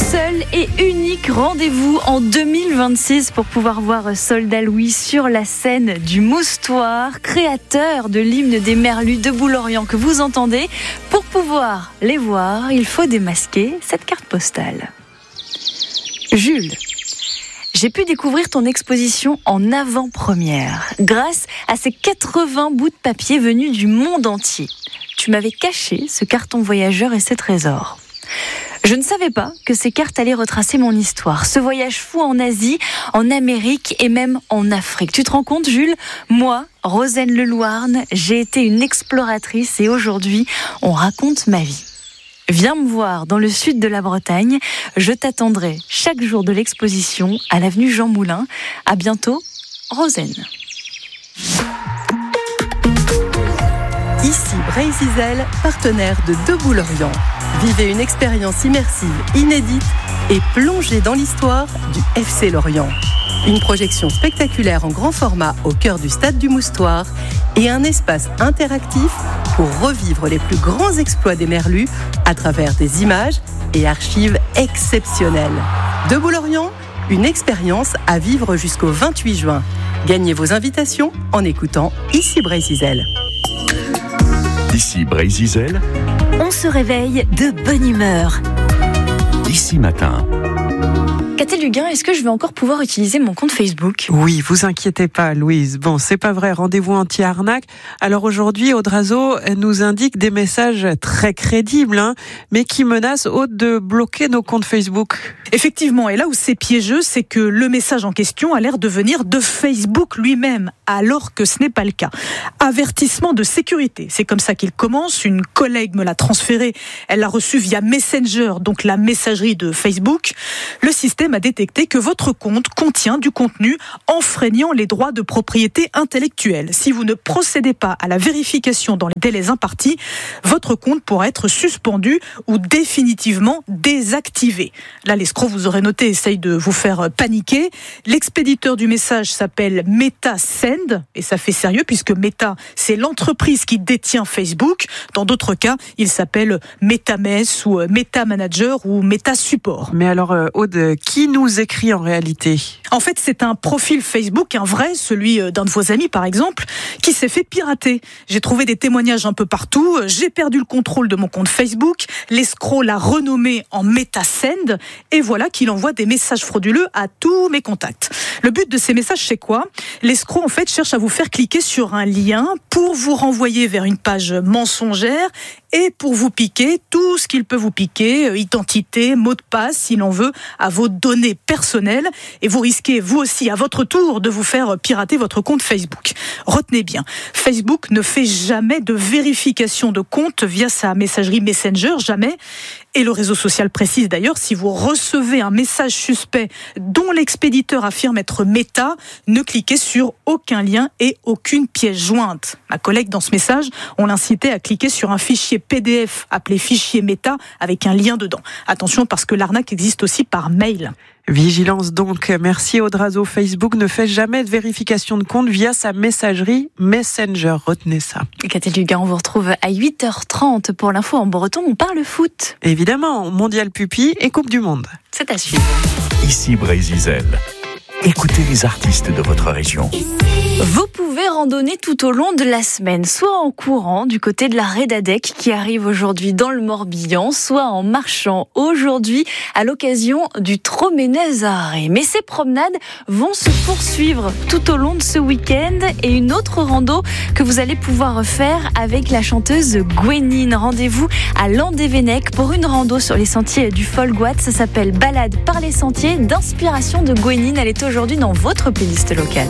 seul et unique rendez-vous en 2026 pour pouvoir voir Soldats Louis sur la scène du Moustoir, créateur de l'hymne des Merlus de Boulorian que vous entendez. Pour pouvoir les voir, il faut démasquer cette carte postale. Jules, j'ai pu découvrir ton exposition en avant-première grâce à ces 80 bouts de papier venus du monde entier. Tu m'avais caché ce carton voyageur et ses trésors. Je ne savais pas que ces cartes allaient retracer mon histoire, ce voyage fou en Asie, en Amérique et même en Afrique. Tu te rends compte, Jules ? Moi, Rosane Lelouarn, j'ai été une exploratrice et aujourd'hui, on raconte ma vie. Viens me voir dans le sud de la Bretagne. Je t'attendrai chaque jour de l'exposition à l'avenue Jean Moulin. À bientôt, Rosane. Ici Bray-Zizel, partenaire de Debout Lorient. Vivez une expérience immersive, inédite et plongez dans l'histoire du FC Lorient. Une projection spectaculaire en grand format au cœur du stade du Moustoir et un espace interactif pour revivre les plus grands exploits des Merlus à travers des images et archives exceptionnelles. Debout Lorient, une expérience à vivre jusqu'au 28 juin. Gagnez vos invitations en écoutant Ici Bray-Zizel. Ici Bray-Zizel. On se réveille de bonne humeur. Ici Matin. Catel Huguin, est-ce que je vais encore pouvoir utiliser mon compte Facebook ? Oui, vous inquiétez pas, Louise. Bon, c'est pas vrai, rendez-vous anti-arnaque. Alors aujourd'hui, Audrazo nous indique des messages très crédibles, mais qui menacent Aude de bloquer nos comptes Facebook. Effectivement, et là où c'est piégeux, c'est que le message en question a l'air de venir de Facebook lui-même, alors que ce n'est pas le cas. Avertissement de sécurité, c'est comme ça qu'il commence. Une collègue me l'a transféré, elle l'a reçu via Messenger, donc la messagerie de Facebook. Le système a détecté que votre compte contient du contenu enfreignant les droits de propriété intellectuelle. Si vous ne procédez pas à la vérification dans les délais impartis, votre compte pourra être suspendu ou définitivement désactivé. Là, l'escroc, vous aurez noté, essaye de vous faire paniquer. L'expéditeur du message s'appelle MetaSend, et ça fait sérieux puisque Meta, c'est l'entreprise qui détient Facebook. Dans d'autres cas, il s'appelle MetaMess ou MetaManager ou MetaSupport. Mais alors, Aude, qui nous écrit en réalité ? En fait, c'est un profil Facebook, un vrai, celui d'un de vos amis par exemple, qui s'est fait pirater. J'ai trouvé des témoignages un peu partout, j'ai perdu le contrôle de mon compte Facebook, l'escroc l'a renommé en MetaSend, et voilà qu'il envoie des messages frauduleux à tous mes contacts. Le but de ces messages, c'est quoi ? L'escroc, en fait, cherche à vous faire cliquer sur un lien pour vous renvoyer vers une page mensongère et pour vous piquer tout ce qu'il peut vous piquer, identité, mot de passe, s'il en veut, à vos données personnelles. Et vous risquez, vous aussi, à votre tour, de vous faire pirater votre compte Facebook. Retenez bien, Facebook ne fait jamais de vérification de compte via sa messagerie Messenger, jamais. Et le réseau social précise d'ailleurs, si vous recevez un message suspect dont l'expéditeur affirme être Meta, ne cliquez sur aucun lien et aucune pièce jointe. Ma collègue dans ce message, on l'incitait à cliquer sur un fichier PDF appelé fichier Meta avec un lien dedans. Attention parce que l'arnaque existe aussi par mail. Vigilance donc. Merci Audrazo. Facebook ne fait jamais de vérification de compte via sa messagerie Messenger. Retenez ça. Catel Huguin, on vous retrouve à 8h30 pour l'info en breton. On parle foot. Évidemment, Mondial Pupi et Coupe du Monde. C'est à suivre. Ici Bray-Zizel. Écoutez les artistes de votre région. Vous pouvez randonner tout au long de la semaine, soit en courant du côté de la Rédadec qui arrive aujourd'hui dans le Morbihan, soit en marchant aujourd'hui à l'occasion du Troménez-Arrêt. Mais ces promenades vont se poursuivre tout au long de ce week-end et une autre rando que vous allez pouvoir faire avec la chanteuse Gwenine. Rendez-vous à Landévennec pour une rando sur les sentiers du Folgoat. Ça s'appelle Balade par les sentiers d'inspiration de Gwenine. Elle est aujourd'hui dans votre playlist locale.